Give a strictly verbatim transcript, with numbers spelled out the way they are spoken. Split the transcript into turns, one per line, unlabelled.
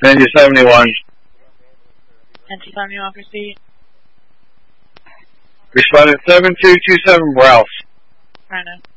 Ninja seventy-one.
Entry time you want to proceed?
Respondent seven two two seven Browse.
Right now.